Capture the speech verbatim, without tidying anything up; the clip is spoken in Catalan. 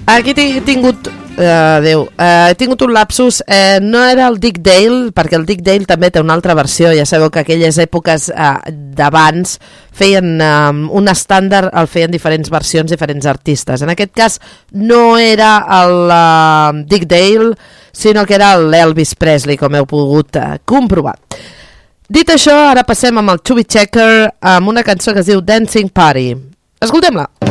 Aquí he tingut... Uh, adéu. Uh, he tingut un lapsus. Uh, no era el Dick Dale, perquè el Dick Dale també té una altra versió. Ja sabeu que aquelles èpoques uh, d'abans feien um, un estàndard, el feien diferents versions, diferents artistes. En aquest cas no era el uh, Dick Dale, sinó que era l'Elvis Presley, com heu pogut uh, comprovar. Dit això, ara passem amb el Chubby Checker amb una cançó que es diu Dancing Party. Escoltem-la.